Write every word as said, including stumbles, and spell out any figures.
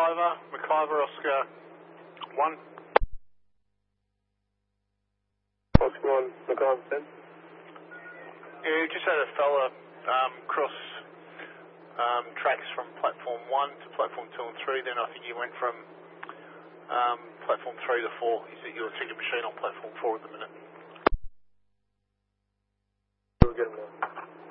McIver, McIver Oscar one. Oscar one, McIver ten. Yeah, we just had a fella um, cross um, tracks from platform one to platform two and three, then I think he went from um, platform three to four. He's at your ticket machine on platform four at the minute. We'll get him now.